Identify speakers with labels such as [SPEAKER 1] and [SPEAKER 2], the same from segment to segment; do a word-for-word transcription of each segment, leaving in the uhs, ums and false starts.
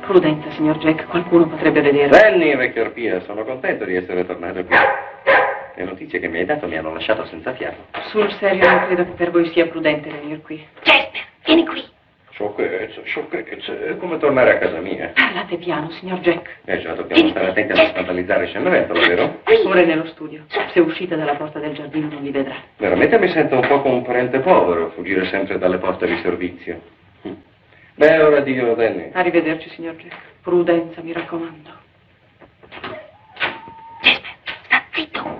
[SPEAKER 1] Prudenza, signor Jack, qualcuno potrebbe vedere.
[SPEAKER 2] Danny, vecchio arpia, sono contento di essere tornato qui. Le notizie che mi hai dato mi hanno lasciato senza fiato.
[SPEAKER 1] Sul serio, non credo che per voi sia prudente venire qui.
[SPEAKER 3] Jasper, vieni qui.
[SPEAKER 2] Sciocchezza, sciocchezza, è come tornare a casa mia.
[SPEAKER 1] Parlate piano, signor Jack.
[SPEAKER 2] Eh già, dobbiamo stare attenti a non scandalizzare il Cenerentola, vero?
[SPEAKER 1] Ora è nello studio. Se uscite dalla porta del giardino non vi vedrà.
[SPEAKER 2] Veramente mi sento un po' come un parente povero, fuggire sempre dalle porte di servizio. Beh, ora addio, Danny.
[SPEAKER 1] Arrivederci, signor Jack. Prudenza, mi raccomando.
[SPEAKER 3] Jasper, sta zitto.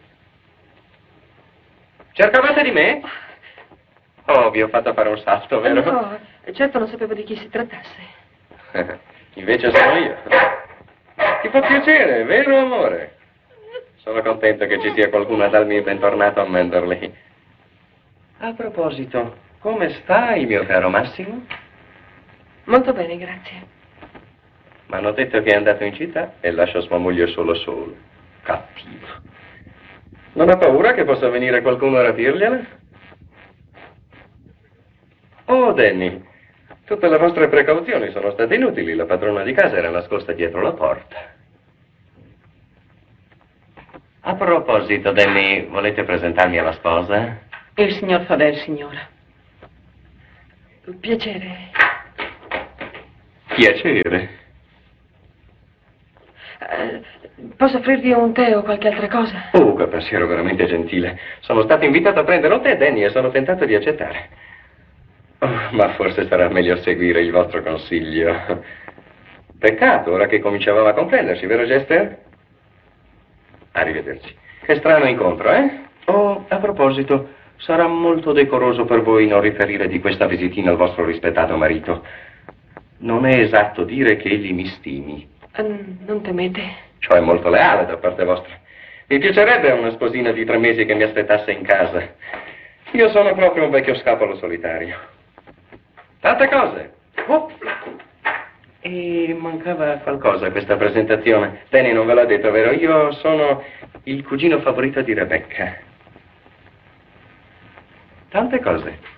[SPEAKER 2] Cercavate di me? Oh, vi ho fatto fare un salto, vero?
[SPEAKER 1] No, certo non sapevo di chi si trattasse.
[SPEAKER 2] Invece sono io. Ti fa piacere, vero amore? Sono contento che ci sia qualcuno a darmi il bentornato a Manderley. A proposito, come stai, mio caro Massimo?
[SPEAKER 1] Molto bene, grazie.
[SPEAKER 2] Mi hanno detto che è andato in città e lascia sua moglie solo solo. Cattivo. Non ha paura che possa venire qualcuno a rapirgliela? Oh, Danny, tutte le vostre precauzioni sono state inutili. La padrona di casa era nascosta dietro la porta. A proposito, Danny, volete presentarmi alla sposa?
[SPEAKER 1] Il signor Favel, signora. Piacere.
[SPEAKER 2] Piacere.
[SPEAKER 1] Eh, posso offrirvi un tè o qualche altra cosa?
[SPEAKER 2] Oh, che pensiero veramente gentile. Sono stato invitato a prendere un tè, Danny, e sono tentato di accettare. Oh, ma forse sarà meglio seguire il vostro consiglio. Peccato, ora che cominciavamo a comprenderci, vero Jester? Arrivederci. Che strano incontro, eh? Oh, a proposito, sarà molto decoroso per voi non riferire di questa visitina al vostro rispettato marito. Non è esatto dire che egli mi stimi.
[SPEAKER 1] Uh, non temete.
[SPEAKER 2] Ciò è molto leale da parte vostra. Mi piacerebbe una sposina di tre mesi che mi aspettasse in casa. Io sono proprio un vecchio scapolo solitario. Tante cose. Oh. E mancava qualcosa a questa presentazione. Danny non ve l'ha detto, vero? Io sono il cugino favorito di Rebecca. Tante cose.